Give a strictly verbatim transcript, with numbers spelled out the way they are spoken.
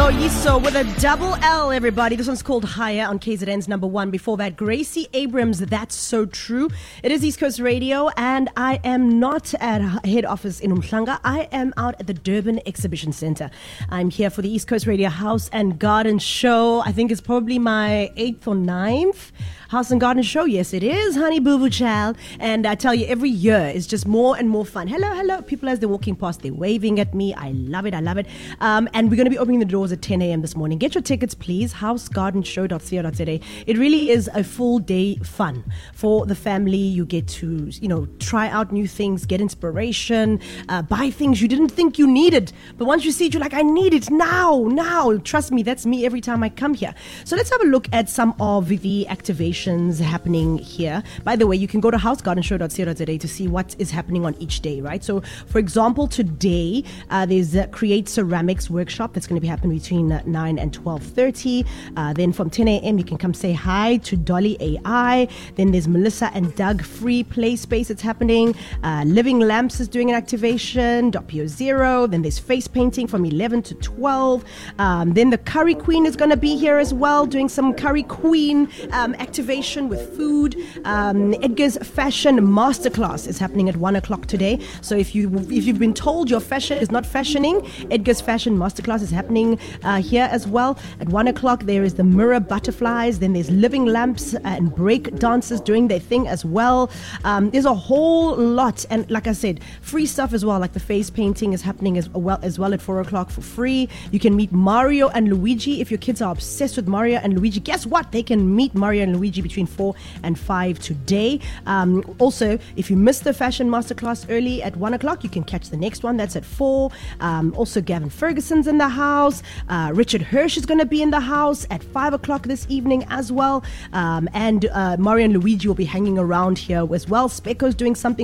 Loyiso with a double L, everybody. This one's called Higher on K Z N's number one. Before that, Gracie Abrams, That's So True. It is East Coast Radio, and I am not at head office in Umhlanga. I am out at the Durban Exhibition Center. I'm here for the East Coast Radio House and Garden Show. I think it's probably my eighth or ninth House and Garden Show. Yes, it is, honey boo boo child. And I tell you, every year is just more and more fun. Hello, hello. People as they're walking past, they're waving at me. I love it. I love it. Um, and we're going to be opening the doors at ten a.m. this morning. Get your tickets, please. house garden show dot co dot za. It really is a full day fun for the family. You get to, you know, try out new things, get inspiration, uh, buy things you didn't think you needed. But once you see it, you're like, I need it now, now. Trust me, that's me every time I come here. So let's have a look at some of the activations happening here. By the way, you can go to house garden show dot co dot za to see what is happening on each day, right? So, for example, today uh, there's a Create Ceramics workshop that's going to be happening between uh, nine and twelve thirty. Uh, then from ten a.m. you can come say hi to Dolly A I. Then there's Melissa and Doug Free Play Space that's happening. Uh, Living Lamps is doing an activation. Doppio Zero. Then there's face painting from eleven to twelve. Um, then the Curry Queen is going to be here as well, doing some Curry Queen um, activation with food. Um, Edgar's Fashion Masterclass is happening at one o'clock today. So if you if you've been told your fashion is not fashioning, Edgar's Fashion Masterclass is happening uh, here as well. At one o'clock there is the Mirror Butterflies. Then there's Living Lamps and break dancers doing their thing as well. Um, there's a whole lot, and like I said, free stuff as well. Like the face painting is happening as well as well at four o'clock for free. You can meet Mario and Luigi if your kids are obsessed with Mario and Luigi. Guess what? They can meet Mario and Luigi between four and five today. Um, also, if you missed the fashion masterclass early at one o'clock, you can catch the next one. That's at four. Um, also, Gavin Ferguson's in the house. Uh, Richard Hirsch is going to be in the house at five o'clock this evening as well. Um, and uh, Mario and Luigi will be hanging around here as well. Speko's doing something